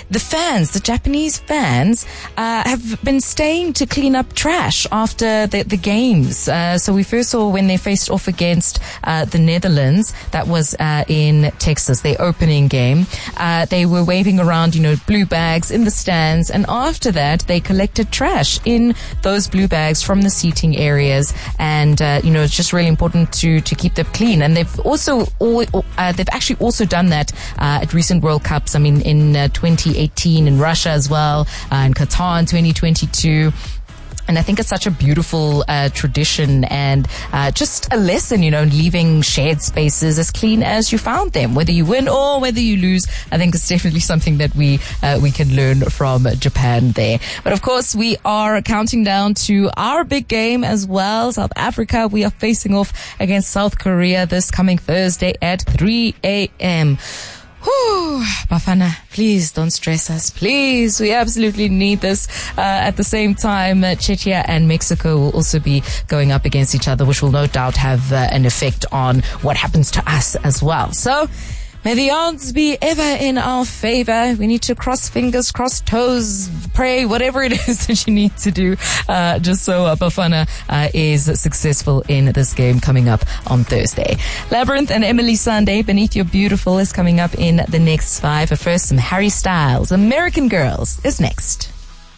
the Japanese fans, have been staying to clean up trash after the games. So we first saw when they faced off against the Netherlands. That was in Texas, their opening game. They were waving around, blue bags in the stands, and after that, they collected trash in those blue bags from the seating areas. And it's just really important to keep them clean. And they've actually also done that at recent World Cups. I mean, in 2018 in Russia as well, in Qatar in 2022. And I think it's such a beautiful tradition and just a lesson, leaving shared spaces as clean as you found them, whether you win or whether you lose. I think it's definitely something that we can learn from Japan there. But of course, we are counting down to our big game as well. South Africa, we are facing off against South Korea this coming Thursday at 3 a.m. Whew, Bafana, please don't stress us. Please, we absolutely need this. At the same time, Czechia and Mexico will also be going up against each other, which will no doubt have an effect on what happens to us as well. So, may the odds be ever in our favor. We need to cross fingers, cross toes, pray, whatever it is that you need to do, just so Bafana is successful in this game coming up on Thursday. Labyrinth and Emily Sunday, Beneath Your Beautiful, is coming up in the next 5. But first, some Harry Styles. American Girls is next.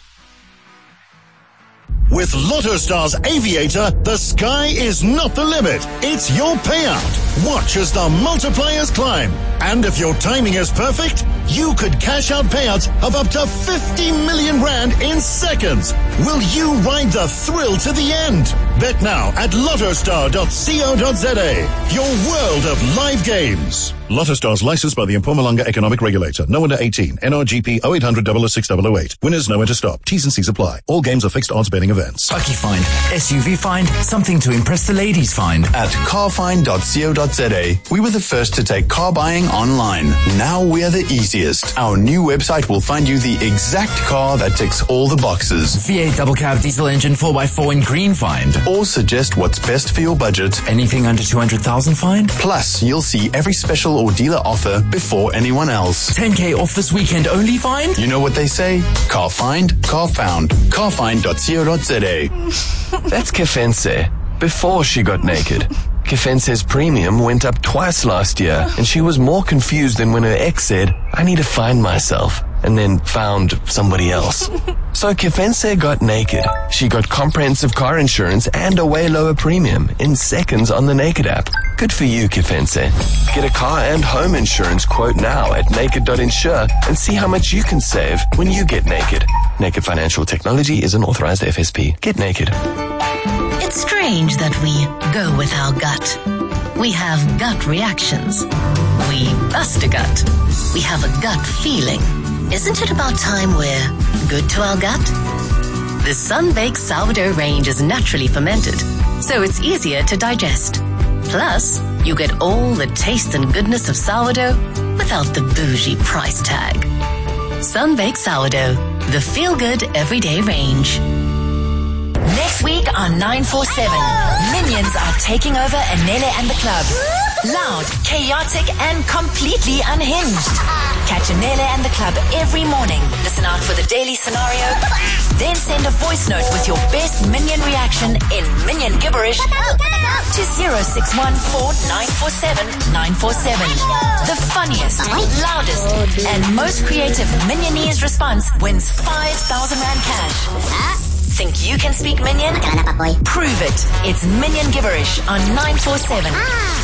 With Lotto Stars Aviator, the sky is not the limit. It's your payout. Watch as the multipliers climb. And if your timing is perfect, you could cash out payouts of up to 50 million rand in seconds. Will you ride the thrill to the end? Bet now at lottostar.co.za. Your world of live games. Lotto Stars licensed by the Mpumalanga Economic Regulator. No under 18. NRGP 0800 006 Winners nowhere to stop. T's and C's apply. All games are fixed odds betting events. Bucky Find, SUV Find, something to impress the ladies find. At carfind.co.za, we were the first to take car buying online. Now we are the easiest. Our new website will find you the exact car that ticks all the boxes. V8 double cab diesel engine 4x4 in green find. Or suggest what's best for your budget. Anything under 200,000 find. Plus, you'll see every special or dealer offer before anyone else. 10K off this weekend only find. You know what they say? Car find, car found. Carfind.co.za. That's Kefense, before she got naked. Kefense's premium went up twice last year, and she was more confused than when her ex said, I need to find myself, and then found somebody else. So Kefense got naked. She got comprehensive car insurance and a way lower premium in seconds on the Naked app. Good for you, Kefense. Get a car and home insurance quote now at naked.insure and see how much you can save when you get naked. Naked Financial Technology is an authorized FSP. Get naked. It's strange that we go with our gut. We have gut reactions. We bust a gut. We have a gut feeling. Isn't it about time we're good to our gut? The Sun-Baked Sourdough range is naturally fermented, so it's easier to digest. Plus, you get all the taste and goodness of sourdough without the bougie price tag. Sun-Baked Sourdough, the feel-good everyday range. Next week on 947, Minions are taking over Anele and the Club. Loud, chaotic, and completely unhinged. Catch Anele and the Club every morning. Listen out for the daily scenario. Then send a voice note with your best Minion reaction in Minion gibberish to 0614-947-947. The funniest, loudest, and most creative Minionese response wins 5,000 Rand cash. Think you can speak Minion? Prove it. It's Minion gibberish on 947.